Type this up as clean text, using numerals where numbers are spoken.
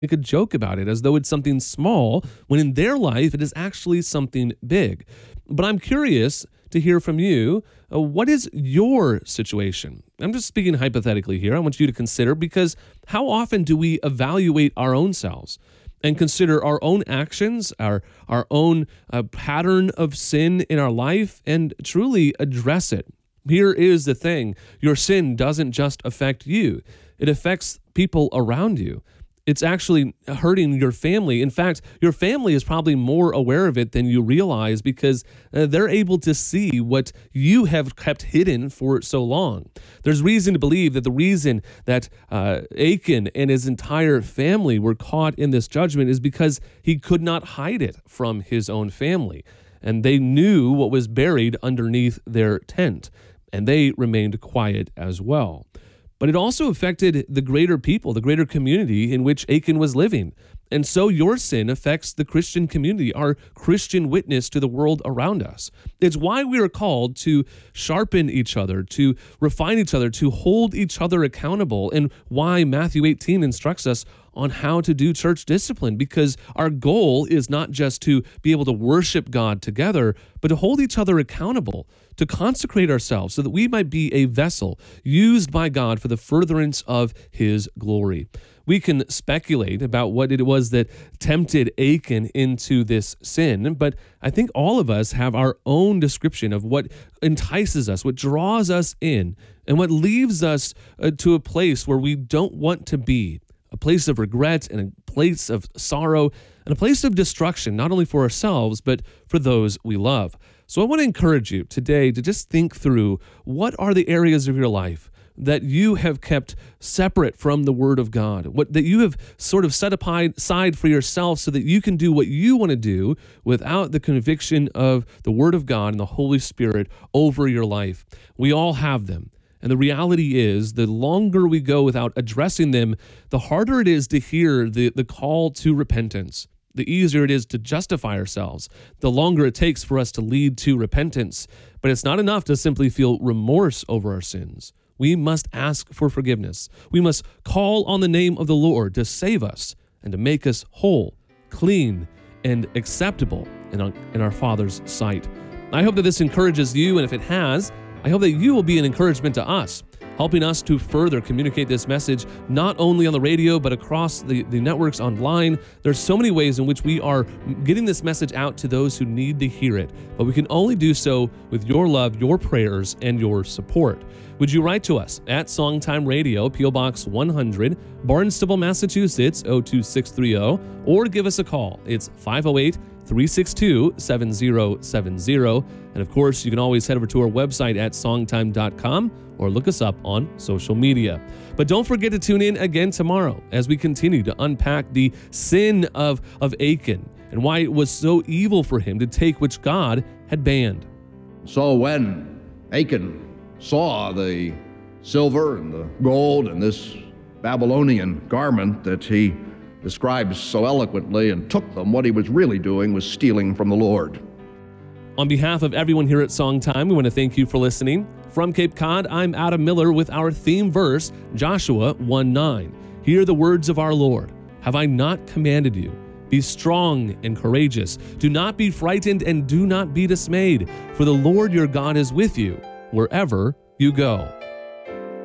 make a joke about it as though it's something small, when in their life it is actually something big. But I'm curious to hear from you. What is your situation? I'm just speaking hypothetically here. I want you to consider, because how often do we evaluate our own selves and consider our own actions, our own pattern of sin in our life, and truly address it? Here is the thing. Your sin doesn't just affect you. It affects people around you. It's actually hurting your family. In fact, your family is probably more aware of it than you realize, because they're able to see what you have kept hidden for so long. There's reason to believe that the reason that Achan and his entire family were caught in this judgment is because he could not hide it from his own family. And they knew what was buried underneath their tent, and they remained quiet as well. But it also affected the greater people, the greater community in which Achan was living. And so your sin affects the Christian community, our Christian witness to the world around us. It's why we are called to sharpen each other, to refine each other, to hold each other accountable, and why Matthew 18 instructs us on how to do church discipline, because our goal is not just to be able to worship God together, but to hold each other accountable, to consecrate ourselves so that we might be a vessel used by God for the furtherance of His glory. We can speculate about what it was that tempted Achan into this sin, but I think all of us have our own description of what entices us, what draws us in, and what leaves us to a place where we don't want to be, a place of regret and a place of sorrow and a place of destruction, not only for ourselves, but for those we love. So I want to encourage you today to just think through, what are the areas of your life that you have kept separate from the Word of God, what that you have sort of set aside for yourself so that you can do what you want to do without the conviction of the Word of God and the Holy Spirit over your life. We all have them. And the reality is, the longer we go without addressing them, the harder it is to hear the call to repentance. The easier it is to justify ourselves, the longer it takes for us to lead to repentance. But it's not enough to simply feel remorse over our sins. We must ask for forgiveness. We must call on the name of the Lord to save us and to make us whole, clean, and acceptable in our Father's sight. I hope that this encourages you, and if it has, I hope that you will be an encouragement to us, helping us to further communicate this message, not only on the radio, but across the networks online. There's so many ways in which we are getting this message out to those who need to hear it, but we can only do so with your love, your prayers, and your support. Would you write to us at Songtime Radio, P.O. Box 100, Barnstable, Massachusetts, 02630, or give us a call. It's 508-362-7070. And of course, you can always head over to our website at songtime.com or look us up on social media. But don't forget to tune in again tomorrow as we continue to unpack the sin of Achan and why it was so evil for him to take which God had banned. So when Achan saw the silver and the gold and this Babylonian garment that he describes so eloquently and took them, what he was really doing was stealing from the Lord. On behalf of everyone here at Songtime, we want to thank you for listening. From Cape Cod, I'm Adam Miller with our theme verse, Joshua 1:9. Hear the words of our Lord. Have I not commanded you? Be strong and courageous. Do not be frightened and do not be dismayed, for the Lord your God is with you wherever you go.